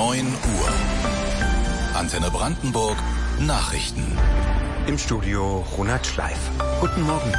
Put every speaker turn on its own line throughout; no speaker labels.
9 Uhr. Antenne Brandenburg Nachrichten.
Im Studio Ronald Schleif. Guten Morgen.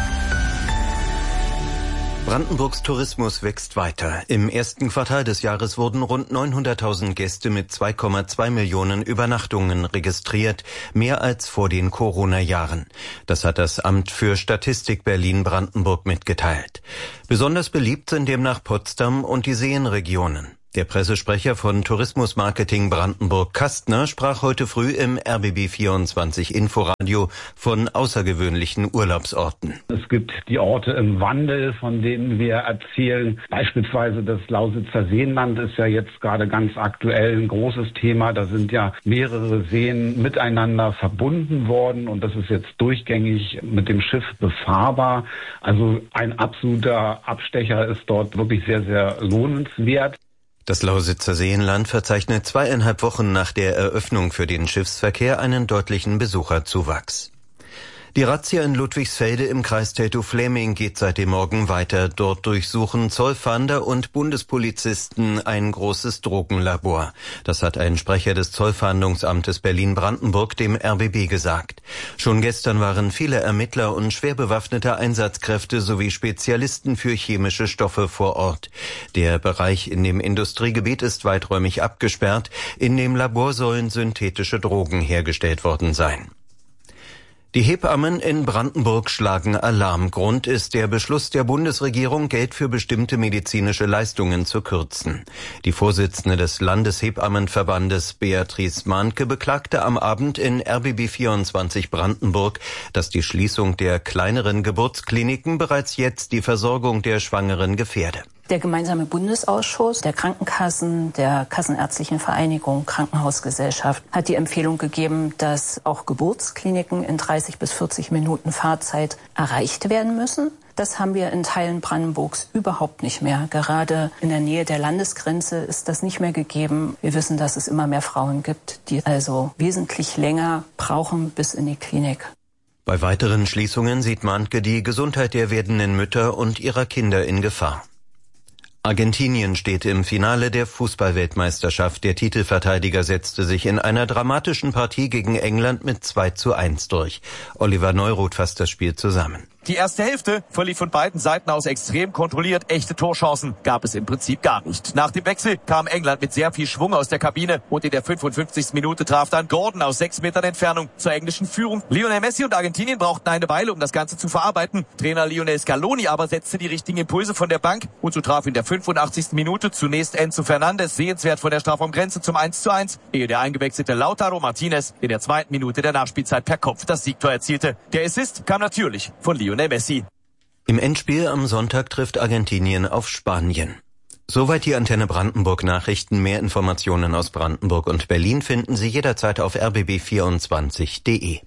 Brandenburgs Tourismus wächst weiter. Im ersten Quartal des Jahres wurden rund 900.000 Gäste mit 2,2 Millionen Übernachtungen registriert, mehr als vor den Corona-Jahren. Das hat das Amt für Statistik Berlin-Brandenburg mitgeteilt. Besonders beliebt sind demnach Potsdam und die Seenregionen. Der Pressesprecher von Tourismusmarketing Brandenburg Kastner sprach heute früh im RBB24 Inforadio von außergewöhnlichen Urlaubsorten.
Es gibt die Orte im Wandel, von denen wir erzählen. Beispielsweise das Lausitzer Seenland ist ja jetzt gerade ganz aktuell ein großes Thema. Da sind ja mehrere Seen miteinander verbunden worden und das ist jetzt durchgängig mit dem Schiff befahrbar. Also ein absoluter Abstecher ist dort wirklich sehr, sehr lohnenswert.
Das Lausitzer Seenland verzeichnet 2,5 Wochen nach der Eröffnung für den Schiffsverkehr einen deutlichen Besucherzuwachs. Die Razzia in Ludwigsfelde im Kreis Teltow-Fläming geht seit dem Morgen weiter. Dort durchsuchen Zollfahnder und Bundespolizisten ein großes Drogenlabor. Das hat ein Sprecher des Zollfahndungsamtes Berlin-Brandenburg dem RBB gesagt. Schon gestern waren viele Ermittler und schwer bewaffnete Einsatzkräfte sowie Spezialisten für chemische Stoffe vor Ort. Der Bereich in dem Industriegebiet ist weiträumig abgesperrt. In dem Labor sollen synthetische Drogen hergestellt worden sein. Die Hebammen in Brandenburg schlagen Alarm. Grund ist der Beschluss der Bundesregierung, Geld für bestimmte medizinische Leistungen zu kürzen. Die Vorsitzende des Landeshebammenverbandes Beatrice Mahnke beklagte am Abend in RBB24 Brandenburg, dass die Schließung der kleineren Geburtskliniken bereits jetzt die Versorgung der Schwangeren gefährde.
Der gemeinsame Bundesausschuss der Krankenkassen, der Kassenärztlichen Vereinigung, Krankenhausgesellschaft hat die Empfehlung gegeben, dass auch Geburtskliniken in 30 bis 40 Minuten Fahrzeit erreicht werden müssen. Das haben wir in Teilen Brandenburgs überhaupt nicht mehr. Gerade in der Nähe der Landesgrenze ist das nicht mehr gegeben. Wir wissen, dass es immer mehr Frauen gibt, die also wesentlich länger brauchen bis in die Klinik.
Bei weiteren Schließungen sieht Mahnke die Gesundheit der werdenden Mütter und ihrer Kinder in Gefahr. Argentinien steht im Finale der Fußball-Weltmeisterschaft. Der Titelverteidiger setzte sich in einer dramatischen Partie gegen England mit 2:1 durch. Oliver Neuroth fasst das Spiel zusammen.
Die erste Hälfte verlief von beiden Seiten aus extrem kontrolliert. Echte Torchancen gab es im Prinzip gar nicht. Nach dem Wechsel kam England mit sehr viel Schwung aus der Kabine und in der 55. Minute traf dann Gordon aus 6 Metern Entfernung zur englischen Führung. Lionel Messi und Argentinien brauchten eine Weile, um das Ganze zu verarbeiten. Trainer Lionel Scaloni aber setzte die richtigen Impulse von der Bank und so traf in der 85. Minute zunächst Enzo Fernandes sehenswert von der Strafraumgrenze zum 1:1, ehe der eingewechselte Lautaro Martinez in der 2. Minute der Nachspielzeit per Kopf das Siegtor erzielte. Der Assist kam natürlich von Lionel Messi.
Im Endspiel am Sonntag trifft Argentinien auf Spanien. Soweit die Antenne Brandenburg Nachrichten. Mehr Informationen aus Brandenburg und Berlin finden Sie jederzeit auf rbb24.de.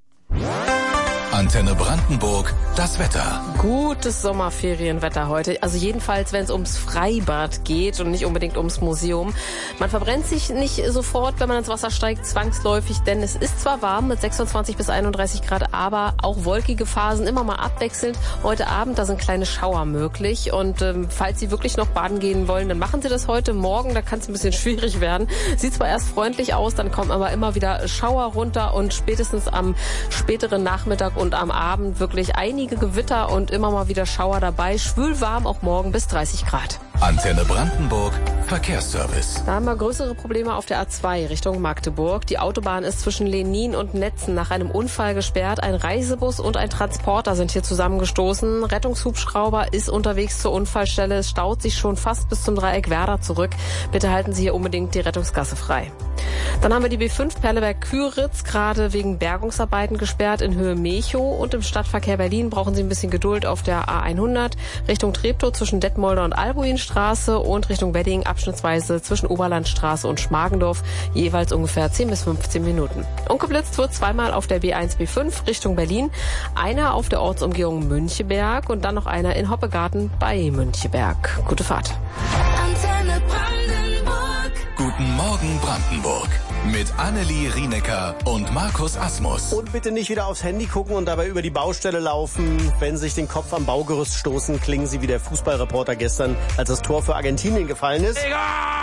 Antenne Brandenburg, das Wetter.
Gutes Sommerferienwetter heute. Also jedenfalls, wenn es ums Freibad geht und nicht unbedingt ums Museum. Man verbrennt sich nicht sofort, wenn man ins Wasser steigt, zwangsläufig, denn es ist zwar warm mit 26 bis 31 Grad, aber auch wolkige Phasen, immer mal abwechselnd. Heute Abend, da sind kleine Schauer möglich und falls Sie wirklich noch baden gehen wollen, dann machen Sie das heute. Morgen, da kann es ein bisschen schwierig werden. Sieht zwar erst freundlich aus, dann kommen aber immer wieder Schauer runter und spätestens am späteren Nachmittag und am Abend wirklich einige Gewitter und immer mal wieder Schauer dabei. Schwülwarm auch morgen bis 30 Grad.
Antenne Brandenburg, Verkehrsservice.
Da haben wir größere Probleme auf der A2 Richtung Magdeburg. Die Autobahn ist zwischen Lenin und Netzen nach einem Unfall gesperrt. Ein Reisebus und ein Transporter sind hier zusammengestoßen. Rettungshubschrauber ist unterwegs zur Unfallstelle. Es staut sich schon fast bis zum Dreieck Werder zurück. Bitte halten Sie hier unbedingt die Rettungsgasse frei. Dann haben wir die B5 Perleberg-Küritz gerade wegen Bergungsarbeiten gesperrt in Höhe Mechow. Und im Stadtverkehr Berlin brauchen Sie ein bisschen Geduld auf der A100 Richtung Treptow zwischen Detmolder und Albuinstraße und Richtung Wedding abschnittsweise zwischen Oberlandstraße und Schmargendorf jeweils ungefähr 10 bis 15 Minuten. Und geblitzt wird zweimal auf der B1, B5 Richtung Berlin, einer auf der Ortsumgehung Müncheberg und dann noch einer in Hoppegarten bei Müncheberg. Gute Fahrt.
Antenne Brandenburg. Guten Morgen Brandenburg. Mit Annelie Rienecker und Markus Asmus.
Und bitte nicht wieder aufs Handy gucken und dabei über die Baustelle laufen. Wenn Sie sich den Kopf am Baugerüst stoßen, klingen Sie wie der Fußballreporter gestern, als das Tor für Argentinien gefallen ist.
Egal!